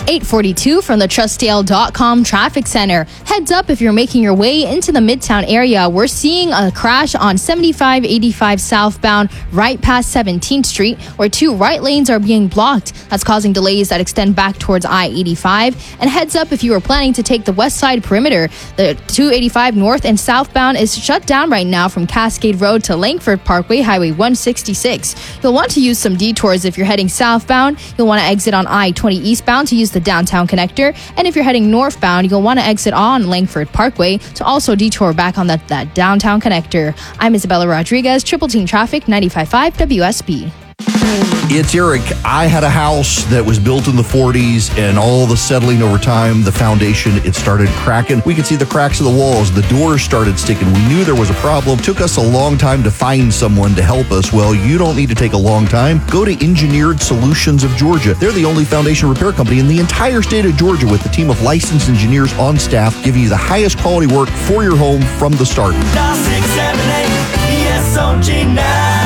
842 from the Trustdale.com traffic center. Heads up if you're making your way into the Midtown area. We're seeing a crash on 7585 southbound right past 17th Street, where 2 right lanes are being blocked. That's causing delays that extend back towards I-85. And heads up if you are planning to take the west side perimeter. The 285 north and southbound is shut down right now from Cascade Road to Langford Parkway, Highway 166. You'll want to use some detours if you're heading southbound. You'll want to exit on I-20 eastbound to use the downtown connector, and if you're heading northbound, you'll want to exit on Langford Parkway to also detour back on that downtown connector. I'm Isabella Rodriguez, Triple Team Traffic, 95.5 WSB. It's Eric. I had a house that was built in the 40s, and all the settling over time, the foundation, it started cracking. We could see the cracks of the walls. The doors started sticking. We knew there was a problem. Took us a long time to find someone to help us. Well, you don't need to take a long time. Go to Engineered Solutions of Georgia. They're the only foundation repair company in the entire state of Georgia, with a team of licensed engineers on staff, giving you the highest quality work for your home from the start. 678 ESOG now.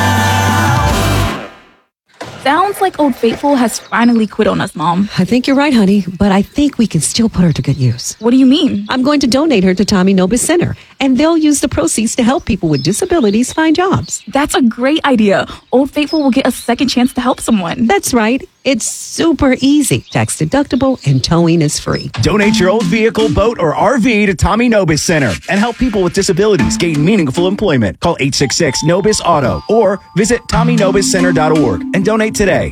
Sounds like Old Faithful has finally quit on us, Mom. I think you're right, honey, but I think we can still put her to good use. What do you mean? I'm going to donate her to Tommy Nobis Center, and they'll use the proceeds to help people with disabilities find jobs. That's a great idea. Old Faithful will get a second chance to help someone. That's right. It's super easy, tax deductible, and towing is free. Donate your old vehicle, boat, or RV to Tommy Nobis Center and help people with disabilities gain meaningful employment. Call 866-NOBIS-AUTO or visit TommyNobisCenter.org and donate today.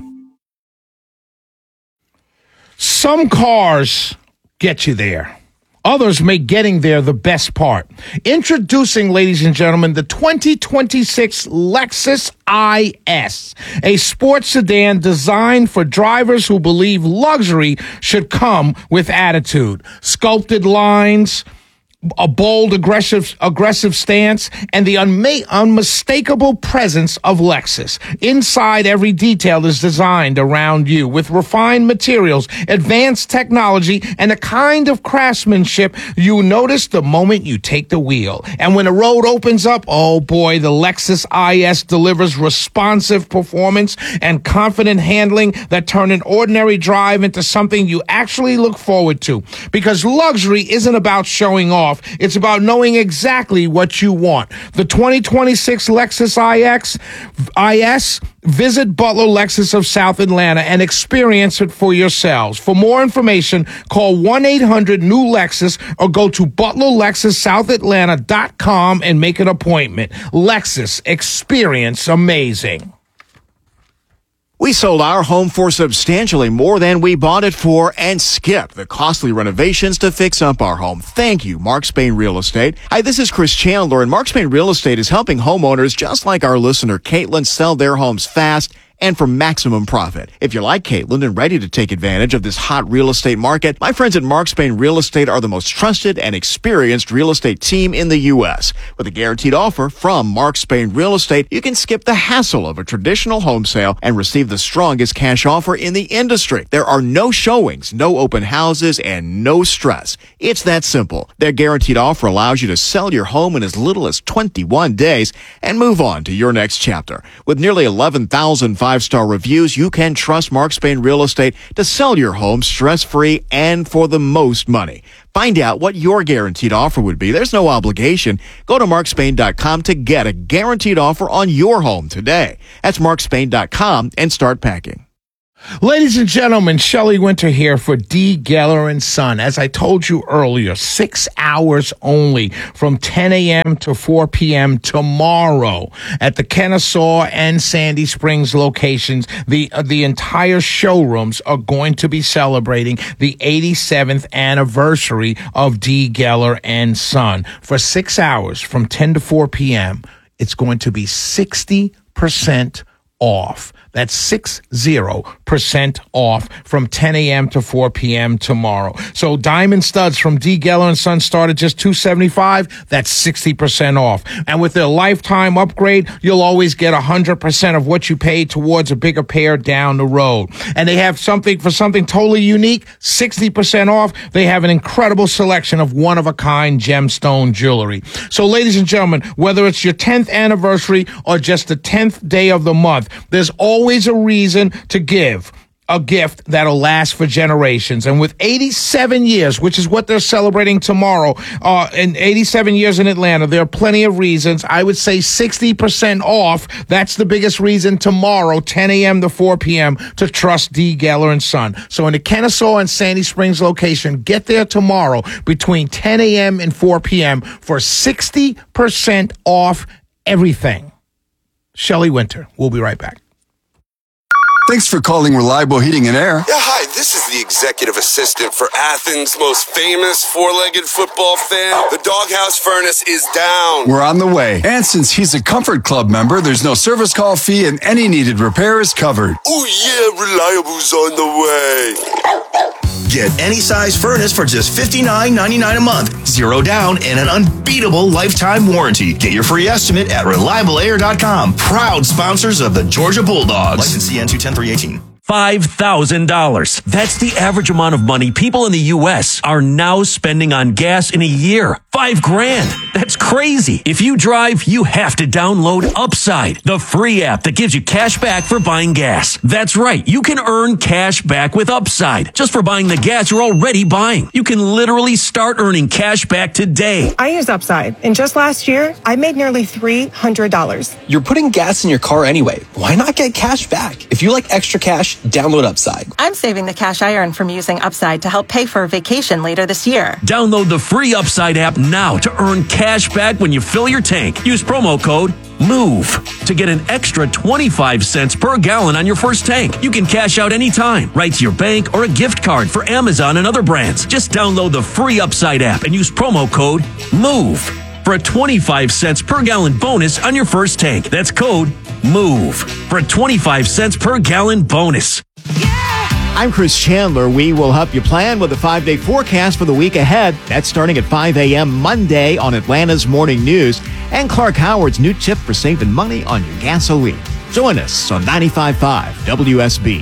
Some cars get you there. Others make getting there the best part. Introducing, ladies and gentlemen, the 2026 Lexus IS, a sports sedan designed for drivers who believe luxury should come with attitude. Sculpted lines, a bold, aggressive stance, and the unmistakable presence of Lexus. Inside, every detail is designed around you with refined materials, advanced technology, and a kind of craftsmanship you notice the moment you take the wheel. And when the road opens up, oh boy, the Lexus IS delivers responsive performance and confident handling that turn an ordinary drive into something you actually look forward to. Because luxury isn't about showing off. It's about knowing exactly what you want. The 2026 Lexus IS, visit Butler Lexus of South Atlanta and experience it for yourselves. For more information, call 1-800-NEW-LEXUS or go to ButlerLexusSouthAtlanta.com and make an appointment. Lexus, experience amazing. We sold our home for substantially more than we bought it for and skipped the costly renovations to fix up our home. Thank you, Mark Spain Real Estate. Hi, this is Chris Chandler, and Mark Spain Real Estate is helping homeowners just like our listener Caitlin sell their homes fast and for maximum profit. If you're like Caitlin and ready to take advantage of this hot real estate market, my friends at Mark Spain Real Estate are the most trusted and experienced real estate team in the U.S. With a guaranteed offer from Mark Spain Real Estate, you can skip the hassle of a traditional home sale and receive the strongest cash offer in the industry. There are no showings, no open houses, and no stress. It's that simple. Their guaranteed offer allows you to sell your home in as little as 21 days and move on to your next chapter. With nearly 11,000 5-star reviews, you can trust Mark Spain Real Estate to sell your home stress-free and for the most money. Find out what your guaranteed offer would be. There's no obligation. Go to markspain.com to get a guaranteed offer on your home today. That's markspain.com and start packing. Ladies and gentlemen, Shelley Winter here for D. Geller & Son. As I told you earlier, 6 hours only from 10 a.m. to 4 p.m. tomorrow at the Kennesaw and Sandy Springs locations. The entire showrooms are going to be celebrating the 87th anniversary of D. Geller & Son. For 6 hours from 10 to 4 p.m., it's going to be 60% off. That's 60% off from 10 a.m. to 4 p.m. tomorrow. So diamond studs from D. Geller & Son start at just $275. That's 60% off. And with their lifetime upgrade, you'll always get 100% of what you paid towards a bigger pair down the road. And they have something totally unique, 60% off. They have an incredible selection of one-of-a-kind gemstone jewelry. So ladies and gentlemen, whether it's your 10th anniversary or just the 10th day of the month, there's always a reason to give. a gift that'll last for generations. And with 87 years, which is what they're celebrating tomorrow, and 87 years in Atlanta, there are plenty of reasons. I would say 60% off. That's the biggest reason tomorrow, 10 a.m. to 4 p.m., to trust D. Geller and Son. So in the Kennesaw and Sandy Springs location, get there tomorrow between 10 a.m. and 4 p.m. for 60% off everything. Shelley Winter. We'll be right back. Thanks for calling Reliable Heating and Air. Yeah, hi, this is the executive assistant for Athens' most famous four-legged football fan. The doghouse furnace is down. We're on the way. And since he's a Comfort Club member, there's no service call fee and any needed repair is covered. Oh yeah, Reliable's on the way. Get any size furnace for just $59.99 a month. Zero down and an unbeatable lifetime warranty. Get your free estimate at ReliableAir.com. Proud sponsors of the Georgia Bulldogs. License CN 210-318. $5,000. That's the average amount of money people in the U.S. are now spending on gas in a year. $5,000. That's crazy. If you drive, you have to download Upside, the free app that gives you cash back for buying gas. That's right. You can earn cash back with Upside just for buying the gas you're already buying. You can literally start earning cash back today. I use Upside, and just last year, I made nearly $300. You're putting gas in your car anyway. Why not get cash back? If you like extra cash, download Upside. I'm saving the cash I earn from using Upside to help pay for a vacation later this year. Download the free Upside app now to earn cash back when you fill your tank. Use promo code MOVE to get an extra 25 cents per gallon on your first tank. You can cash out anytime, right to your bank or a gift card for Amazon and other brands. Just download the free Upside app and use promo code MOVE for a 25 cents per gallon bonus on your first tank. That's code MOVE for a 25 cents per gallon bonus. I'm Chris Chandler. We will help you plan with a 5-day forecast for the week ahead. That's starting at 5 a.m. Monday on Atlanta's Morning News. And Clark Howard's new tip for saving money on your gasoline. Join us on 95.5 WSB.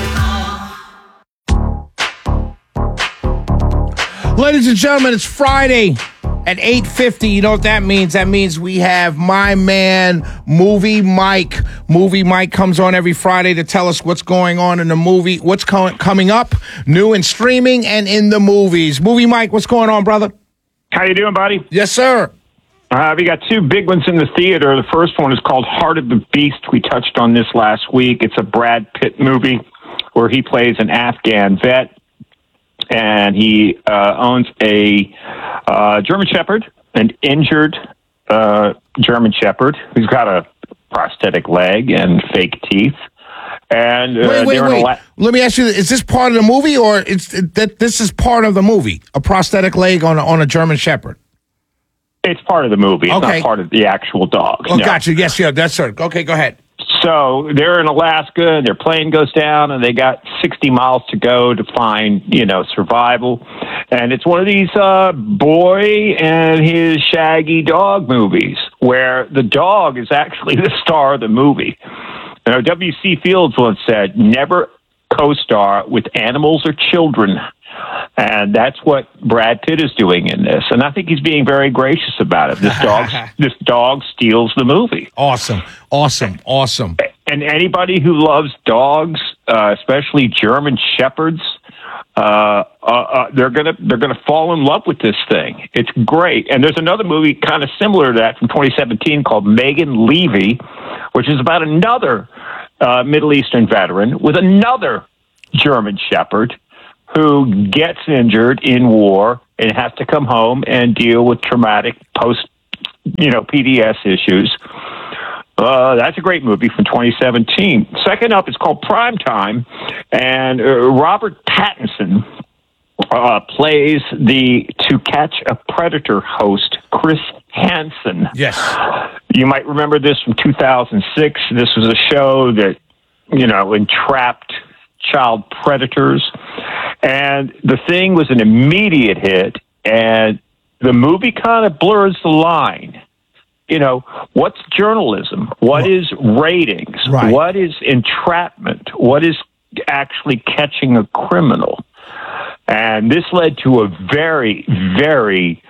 Ladies and gentlemen, it's Friday at 8:50. You know what that means? That means we have my man, Movie Mike. Movie Mike comes on every Friday to tell us what's going on in the movie, what's coming up, new and streaming, and in the movies. Movie Mike, what's going on, brother? How you doing, buddy? Yes, sir. We got two big ones in the theater. The first one is called Heart of the Beast. We touched on this last week. It's a Brad Pitt movie where he plays an Afghan vet, and he owns a German Shepherd, an injured German Shepherd who's got a prosthetic leg and fake teeth. And wait. Let me ask you: is this part of the movie, or this is part of the movie? A prosthetic leg on a German Shepherd. It's part of the movie. It's okay. Not part of the actual dog. Oh, no. Gotcha. Yes, yeah, that's right. Okay, go ahead. So they're in Alaska, and their plane goes down, and they got 60 miles to go to find, survival. And it's one of these boy and his shaggy dog movies where the dog is actually the star of the movie. W.C. Fields once said, never co-star with animals or children. And that's what Brad Pitt is doing in this. And I think he's being very gracious about it. This dog steals the movie. Awesome. And anybody who loves dogs, especially German Shepherds, they're gonna fall in love with this thing. It's great. And there's another movie kind of similar to that from 2017 called Megan Levy, which is about another Middle Eastern veteran with another German Shepherd who gets injured in war and has to come home and deal with traumatic PTS issues. That's a great movie from 2017. Second up is called Primetime, and Robert Pattinson plays the To Catch a Predator host, Chris Hansen. Yes. You might remember this from 2006. This was a show that, entrapped child predators. And the thing was an immediate hit, and the movie kind of blurs the line. What's journalism? What is ratings? Right. What is entrapment? What is actually catching a criminal? And this led to a very, very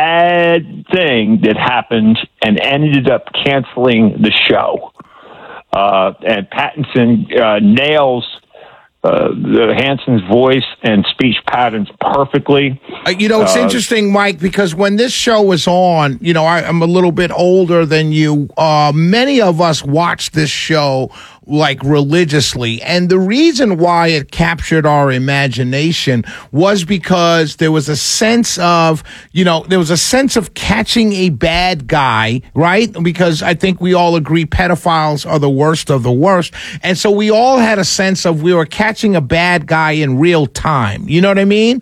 bad thing that happened and ended up canceling the show. and Pattinson nails the Hansen's voice and speech patterns perfectly. It's interesting, Mike, because when this show was on, I'm a little bit older than you. Many of us watched this show like religiously. And the reason why it captured our imagination was because there was a sense of, catching a bad guy, right? Because I think we all agree pedophiles are the worst of the worst. And so we all had a sense of we were catching a bad guy in real time. You know what I mean?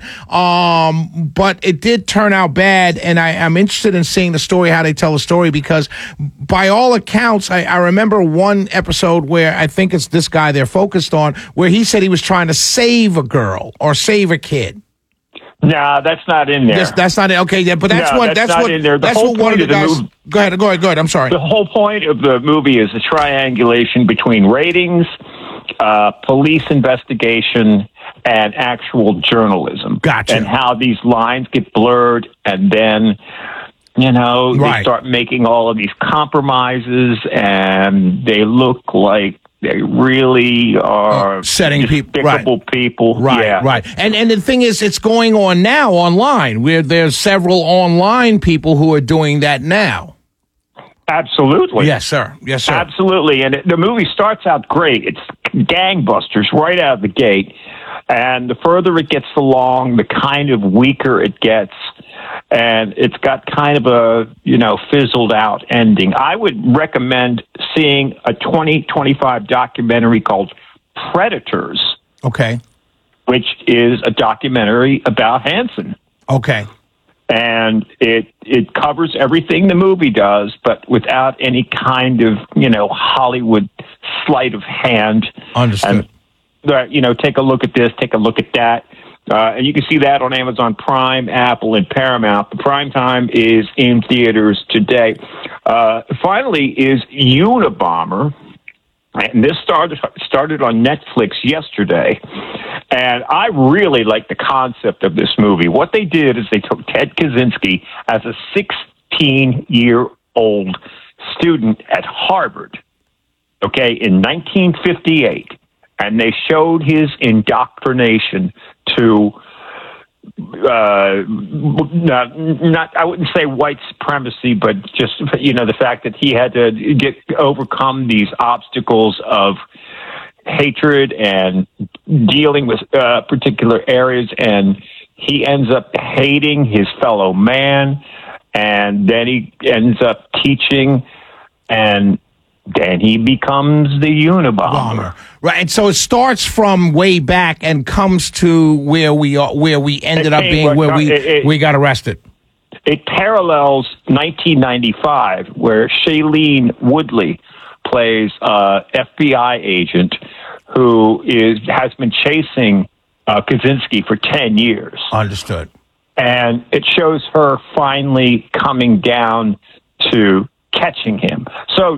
But it did turn out bad. And I'm interested in seeing the story, how they tell the story, because by all accounts, I remember one episode where I think it's this guy they're focused on, where he said he was trying to save a girl or save a kid. No, that's not in there. That's not it. Okay, yeah, but that's what in there. That's what one of the guys. Go ahead. I'm sorry. The whole point of the movie is the triangulation between ratings, police investigation, and actual journalism. Gotcha. And how these lines get blurred, and then they start making all of these compromises, and they look like they really are setting despicable people. Right. And the thing is, it's going on now online, where there's several online people who are doing that now. Absolutely. Yes, sir. Absolutely. And the movie starts out great. It's gangbusters right out of the gate. And the further it gets along, the kind of weaker it gets. And it's got kind of a, fizzled out ending. I would recommend seeing a 2025 documentary called Predators. Okay. Which is a documentary about Hansen. Okay. And it covers everything the movie does, but without any kind of, Hollywood sleight of hand. Understood. And, take a look at this, take a look at that. And you can see that on Amazon Prime, Apple, and Paramount. The prime time is in theaters today. Finally is Unabomber. And this started on Netflix yesterday. And I really like the concept of this movie. What they did is they took Ted Kaczynski as a 16-year-old student at Harvard, in 1958. And they showed his indoctrination to not I wouldn't say white supremacy, but just the fact that he had to overcome these obstacles of hatred and dealing with particular areas, and he ends up hating his fellow man, and then he ends up teaching, and then he becomes the Unabomber. Right, and so it starts from way back and comes to where we ended up being, where we got arrested. It parallels 1995, where Shailene Woodley plays an FBI agent who has been chasing Kaczynski for 10 years. Understood. And it shows her finally coming down to catching him. So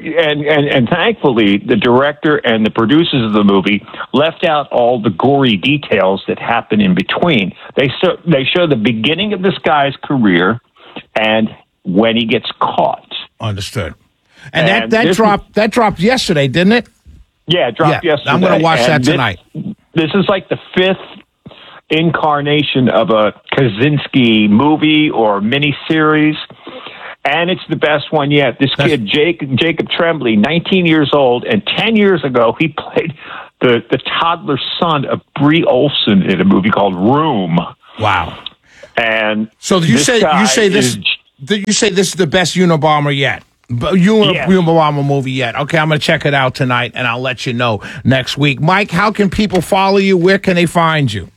and thankfully the director and the producers of the movie left out all the gory details that happen in between. They show the beginning of this guy's career and when he gets caught. Understood. And that dropped yesterday, didn't it? Yeah, it dropped yesterday. I'm going to watch that tonight. This is like the fifth incarnation of a Kaczynski movie or miniseries. And it's the best one yet. This kid, Jacob Tremblay, 19 years old, and 10 years ago, he played the toddler son of Brie Olson in a movie called Room. Wow! And so you say this is the best Unabomber yet. Unabomber movie yet. Okay, I'm going to check it out tonight, and I'll let you know next week. Mike, how can people follow you? Where can they find you?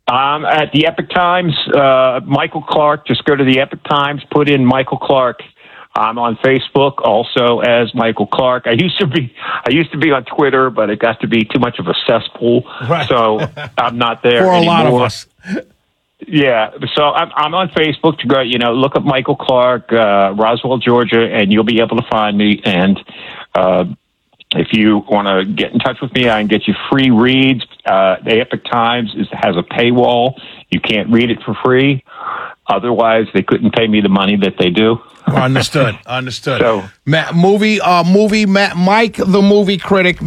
At the Epic Times, Michael Clark. Just go to the Epic Times, put in Michael Clark. I'm on Facebook also as Michael Clark. I used to be on Twitter, but it got to be too much of a cesspool, so I'm not there for a anymore. lot of us. Yeah, so I'm on Facebook. To go, look up Michael Clark, Roswell, Georgia, and you'll be able to find me. And if you want to get in touch with me, I can get you free reads. The Epic Times has a paywall. You can't read it for free. Otherwise, they couldn't pay me the money that they do. Understood. So, Mike, the movie critic,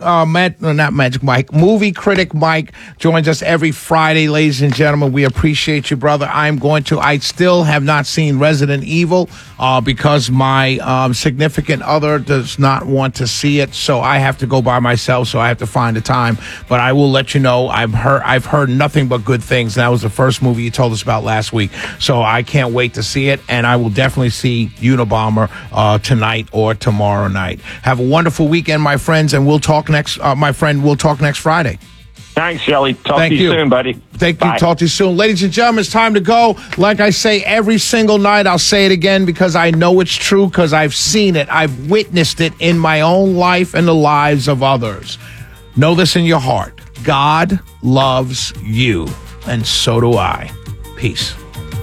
movie critic Mike joins us every Friday, ladies and gentlemen. We appreciate you, brother. I still have not seen Resident Evil because my significant other does not want to see it, so I have to go by myself, so I have to find a time. But I will let you know, I've heard nothing but good things. That was the first movie you told us about last week, so I can't wait to see it, and I will definitely see Unabomber tonight or tomorrow night. Have a wonderful weekend, my friends, and we'll talk next. We'll talk next Friday. Thanks, Shelly. Talk to you soon, buddy. Thank you. Talk to you soon. Ladies and gentlemen, it's time to go. Like I say every single night, I'll say it again because I know it's true, because I've seen it. I've witnessed it in my own life and the lives of others. Know this in your heart. God loves you, and so do I. Peace.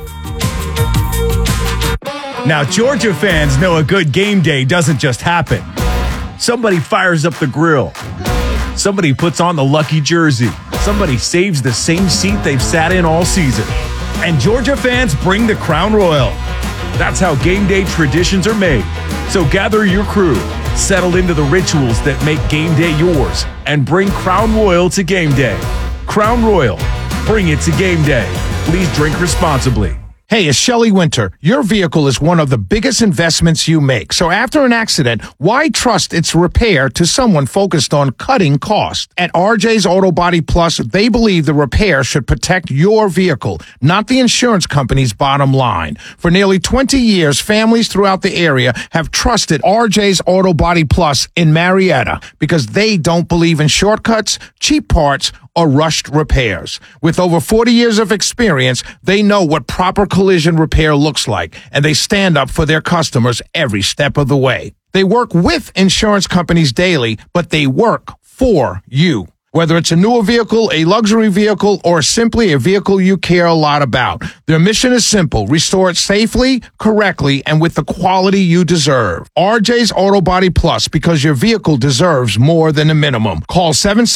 Now, Georgia fans know a good game day doesn't just happen. Somebody fires up the grill. Somebody puts on the lucky jersey. Somebody saves the same seat they've sat in all season. And Georgia fans bring the Crown Royal. That's how game day traditions are made. So gather your crew, settle into the rituals that make game day yours, and bring Crown Royal to game day. Crown Royal, bring it to game day. Please drink responsibly. Hey, it's Shelley Winter. Your vehicle is one of the biggest investments you make. So after an accident, why trust its repair to someone focused on cutting costs? At RJ's Auto Body Plus, they believe the repair should protect your vehicle, not the insurance company's bottom line. For nearly 20 years, families throughout the area have trusted RJ's Auto Body Plus in Marietta because they don't believe in shortcuts, cheap parts, or rushed repairs. With over 40 years of experience, they know what proper collision repair looks like, and they stand up for their customers every step of the way. They work with insurance companies daily, but they work for you. Whether it's a newer vehicle, a luxury vehicle, or simply a vehicle you care a lot about, their mission is simple: restore it safely, correctly, and with the quality you deserve. RJ's Auto Body Plus, because your vehicle deserves more than a minimum. Call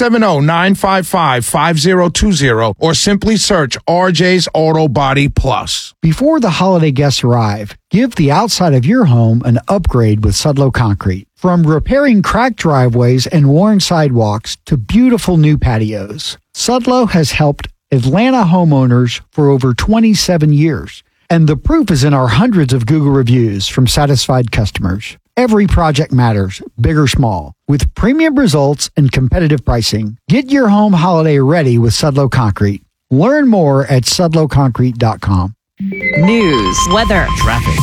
770-955-5020 or simply search RJ's Auto Body Plus. Before the holiday guests arrive, give the outside of your home an upgrade with Sudlow Concrete. From repairing cracked driveways and worn sidewalks to beautiful new patios, Sudlow has helped Atlanta homeowners for over 27 years. And the proof is in our hundreds of Google reviews from satisfied customers. Every project matters, big or small. With premium results and competitive pricing, get your home holiday ready with Sudlow Concrete. Learn more at sudlowconcrete.com. News, weather, traffic.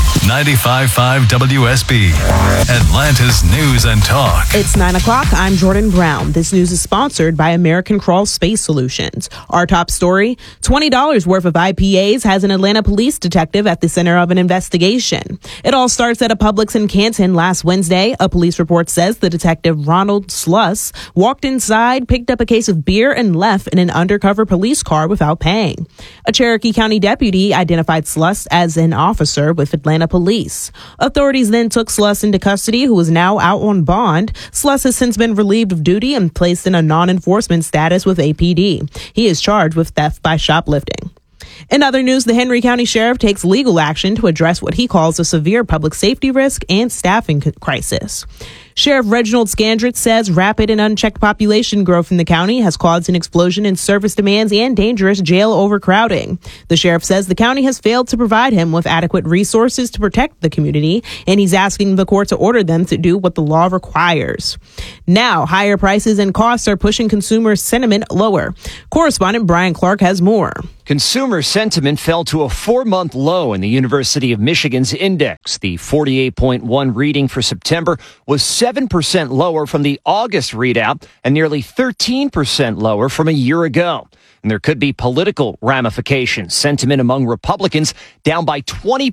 95.5 WSB, Atlanta's News and Talk. It's 9 o'clock. I'm Jordan Brown. This news is sponsored by American Crawl Space Solutions. Our top story, $20 worth of IPAs has an Atlanta police detective at the center of an investigation. It all starts at a Publix in Canton last Wednesday. A police report says the detective Ronald Sluss walked inside, picked up a case of beer, and left in an undercover police car without paying. A Cherokee County deputy identified Sluss as an officer with Atlanta Police. Authorities then took Sluss into custody, who is now out on bond. Sluss has since been relieved of duty and placed in a non-enforcement status with APD. He is charged with theft by shoplifting. In other news, the Henry County Sheriff takes legal action to address what he calls a severe public safety risk and staffing crisis. Sheriff Reginald Scandrett says rapid and unchecked population growth in the county has caused an explosion in service demands and dangerous jail overcrowding. The sheriff says the county has failed to provide him with adequate resources to protect the community, and he's asking the court to order them to do what the law requires. Now, higher prices and costs are pushing consumer sentiment lower. Correspondent Brian Clark has more. Consumer sentiment fell to a 4-month low in the University of Michigan's index. The 48.1 reading for September was 7% lower from the August readout and nearly 13% lower from a year ago. And there could be political ramifications. Sentiment among Republicans down by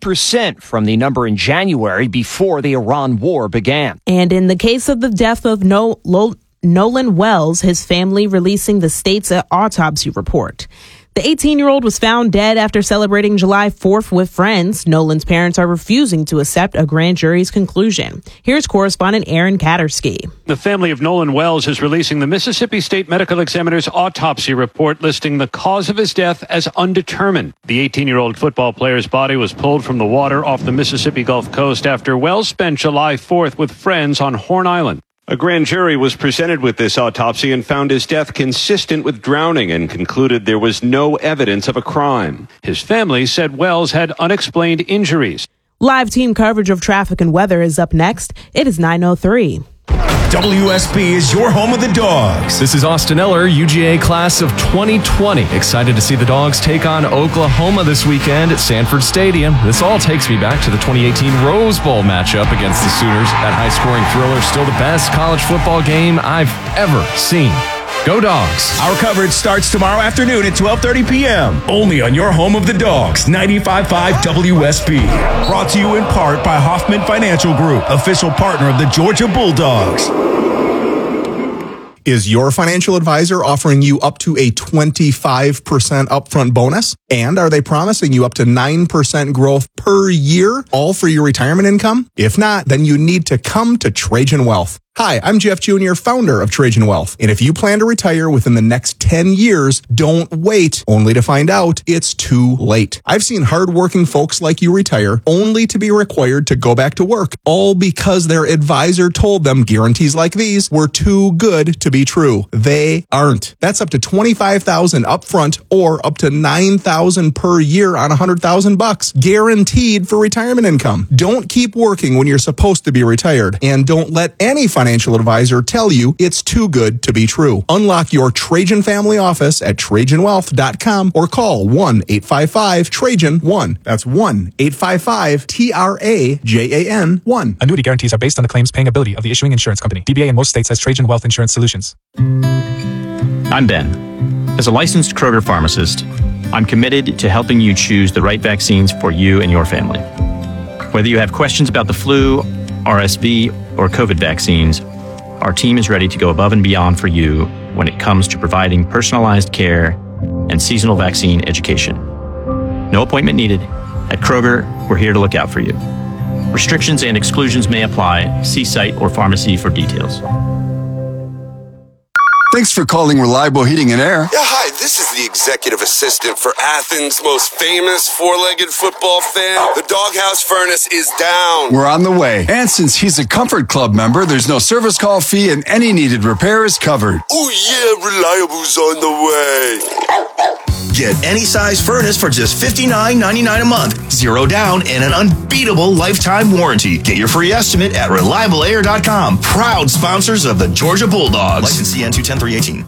20% from the number in January before the Iran war began. And in the case of the death of Nolan Wells, his family releasing the state's autopsy report. The 18-year-old was found dead after celebrating July 4th with friends. Nolan's parents are refusing to accept a grand jury's conclusion. Here's correspondent Aaron Kattersky. The family of Nolan Wells is releasing the Mississippi State Medical Examiner's autopsy report listing the cause of his death as undetermined. The 18-year-old football player's body was pulled from the water off the Mississippi Gulf Coast after Wells spent July 4th with friends on Horn Island. A grand jury was presented with this autopsy and found his death consistent with drowning and concluded there was no evidence of a crime. His family said Wells had unexplained injuries. Live team coverage of traffic and weather is up next. It is 9:03. WSB is your home of the Dogs. This is Austin Eller, UGA class of 2020. Excited to see the Dogs take on Oklahoma this weekend at Sanford Stadium. This all takes me back to the 2018 Rose Bowl matchup against the Sooners. That high-scoring thriller, still the best college football game I've ever seen. Go Dogs. Our coverage starts tomorrow afternoon at 12:30 p.m. Only on your home of the Dogs, 95.5 WSB. Brought to you in part by Hoffman Financial Group, official partner of the Georgia Bulldogs. Is your financial advisor offering you up to a 25% upfront bonus? And are they promising you up to 9% growth per year, all for your retirement income? If not, then you need to come to Trajan Wealth. Hi, I'm Jeff Jr., founder of Trajan Wealth. And if you plan to retire within the next 10 years, don't wait only to find out it's too late. I've seen hardworking folks like you retire only to be required to go back to work, all because their advisor told them guarantees like these were too good to be true. They aren't. That's up to $25,000 upfront or up to $9,000 per year on $100,000 guaranteed for retirement income. Don't keep working when you're supposed to be retired, and don't let any financial advisor tell you it's too good to be true. Unlock your Trajan family office at TrajanWealth.com or call 1-855-TRAJAN-1. That's 1-855-TRAJAN-1. Annuity guarantees are based on the claims paying ability of the issuing insurance company. DBA in most states has Trajan Wealth Insurance Solutions. I'm Ben. As a licensed Kroger pharmacist, I'm committed to helping you choose the right vaccines for you and your family. Whether you have questions about the flu, RSV, or COVID vaccines, our team is ready to go above and beyond for you when it comes to providing personalized care and seasonal vaccine education. No appointment needed. At Kroger, we're here to look out for you. Restrictions and exclusions may apply. See site or pharmacy for details. Thanks for calling Reliable Heating and Air. Yeah, hi, this is the executive assistant for Athens' most famous four-legged football fan. The Doghouse Furnace is down. We're on the way. And since he's a Comfort Club member, there's no service call fee and any needed repair is covered. Oh yeah, Reliable's on the way. Get any size furnace for just $59.99 a month. 0 down and an unbeatable lifetime warranty. Get your free estimate at ReliableAir.com. Proud sponsors of the Georgia Bulldogs. License CN 210-318.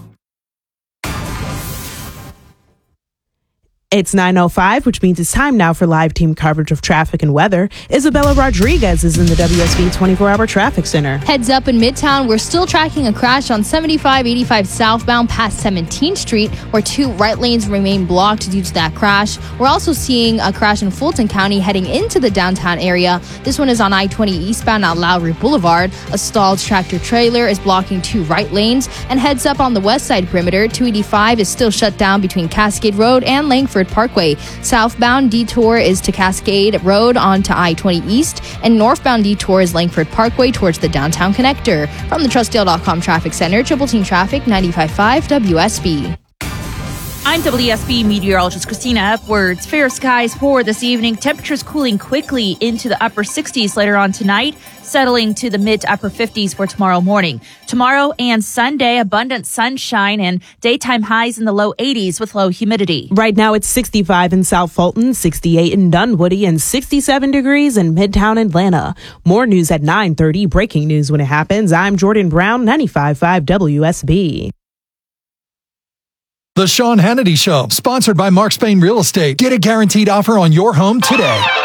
It's 9:05, which means it's time now for live team coverage of traffic and weather. Isabella Rodriguez is in the WSB 24-hour traffic center. Heads up in Midtown, we're still tracking a crash on 7585 southbound past 17th Street, where 2 right lanes remain blocked due to that crash. We're also seeing a crash in Fulton County heading into the downtown area. This one is on I-20 eastbound at Lowry Boulevard. A stalled tractor trailer is blocking 2 right lanes. And heads up on the west side perimeter, 285 is still shut down between Cascade Road and Langford Parkway. Southbound detour is to Cascade Road onto I-20 East, and northbound detour is Langford Parkway towards the downtown connector. From the TrustDale.com Traffic Center, Triple Team Traffic, 95.5 WSB. I'm WSB meteorologist Christina Upwards. Fair skies for this evening. Temperatures cooling quickly into the upper 60s later on tonight, settling to the mid to upper 50s for tomorrow morning. Tomorrow and Sunday, abundant sunshine and daytime highs in the low 80s with low humidity. Right now it's 65 in South Fulton, 68 in Dunwoody, and 67 degrees in Midtown Atlanta. More news at 9:30. Breaking news when it happens. I'm Jordan Brown, 95.5 WSB. The Sean Hannity Show, sponsored by Mark Spain Real Estate. Get a guaranteed offer on your home today.